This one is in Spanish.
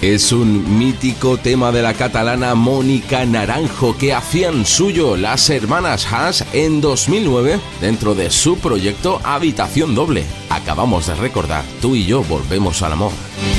Es un mítico tema de la catalana Mónica Naranjo que hacían suyo las hermanas Haas en 2009 dentro de su proyecto Habitación Doble. Acabamos de recordar Tú y yo volvemos al amor.